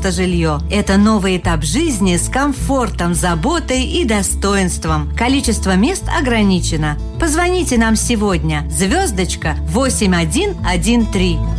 просто жилье. Это новый этап жизни с комфортом, заботой и достоинством. Количество мест ограничено. Позвоните нам сегодня. *8113.